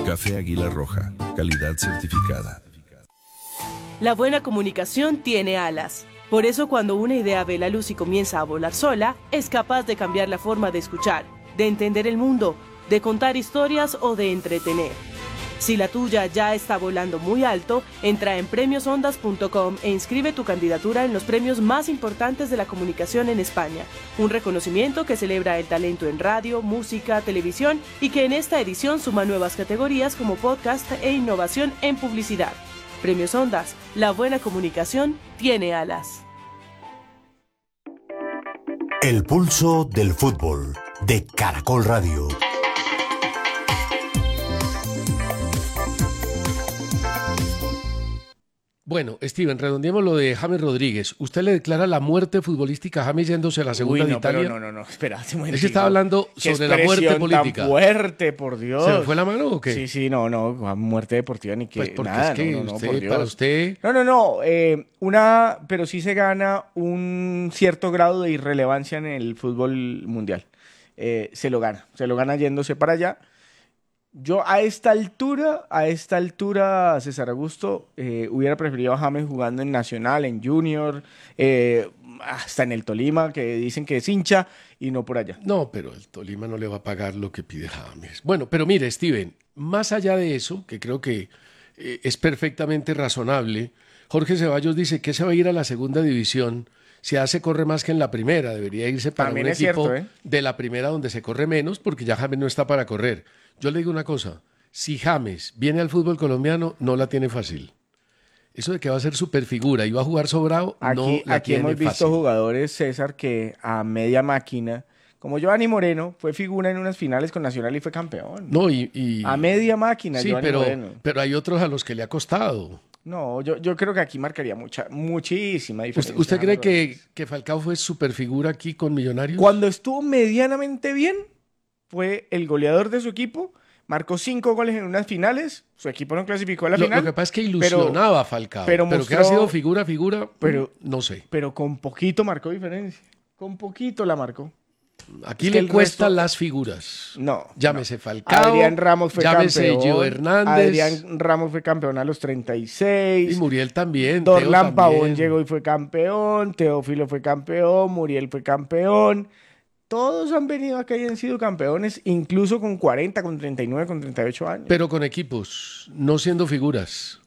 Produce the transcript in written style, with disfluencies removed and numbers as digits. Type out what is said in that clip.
Café Águila Roja, calidad certificada. La buena comunicación tiene alas. Por eso cuando una idea ve la luz y comienza a volar sola, es capaz de cambiar la forma de escuchar, de entender el mundo, de contar historias o de entretener. Si la tuya ya está volando muy alto, entra en premiosondas.com e inscribe tu candidatura en los premios más importantes de la comunicación en España. Un reconocimiento que celebra el talento en radio, música, televisión y que en esta edición suma nuevas categorías como podcast e innovación en publicidad. Premios Ondas, la buena comunicación tiene alas. El pulso del fútbol de Caracol Radio. Bueno, Steven, redondeemos lo de James Rodríguez. ¿Usted le declara la muerte futbolística a James yéndose a la segunda de Italia? No, espérate un momento. Es que estaba hablando sobre la muerte política. Tan fuerte, por Dios. ¿Se me fue la mano o qué? Sí, no, muerte deportiva ni que pues porque nada. Es que usted, por Dios. Para usted... Pero sí se gana un cierto grado de irrelevancia en el fútbol mundial. Se lo gana yéndose para allá. Yo a esta altura, César Augusto, hubiera preferido a James jugando en Nacional, en Junior, hasta en el Tolima, que dicen que es hincha, y no por allá. No, pero el Tolima no le va a pagar lo que pide James. Bueno, pero mire, Steven, más allá de eso, que creo que es perfectamente razonable, Jorge Ceballos dice que se va a ir a la segunda división. Si se corre más que en la primera, debería irse para también un equipo de la primera donde se corre menos, porque ya James no está para correr. Yo le digo una cosa, si James viene al fútbol colombiano, no la tiene fácil. Eso de que va a ser superfigura y va a jugar sobrado, no la tiene fácil. Aquí hemos visto jugadores, César, que a media máquina, como Giovanni Moreno, fue figura en unas finales con Nacional y fue campeón. No, y a media máquina, sí, Giovanni Moreno. Pero hay otros a los que le ha costado. No, yo creo que aquí marcaría muchísima diferencia. ¿Usted cree que Falcao fue superfigura aquí con Millonarios? Cuando estuvo medianamente bien, fue el goleador de su equipo, marcó 5 goles en unas finales, su equipo no clasificó a la final. Lo que pasa es que ilusionaba a Falcao, pero que ha sido figura, no sé. Pero con poquito marcó diferencia, con poquito la marcó. Aquí le cuestan las figuras. No. Llámese Falcao. Adrián Ramos fue campeón. Gio Hernández. Adrián Ramos fue campeón a los 36. Y Muriel también. Dorlan Pavón llegó y fue campeón. Teófilo fue campeón. Muriel fue campeón. Todos han venido acá y han sido campeones, incluso con 40, con 39, con 38 años. Pero con equipos, no siendo figuras.